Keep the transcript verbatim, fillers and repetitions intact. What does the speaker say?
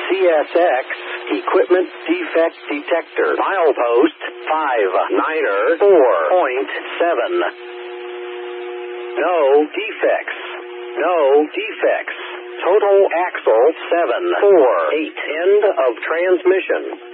C S X, Equipment Defect Detector. Milepost five niner four point seven. No defects. No defects. Total axle seven four eight. End of transmission.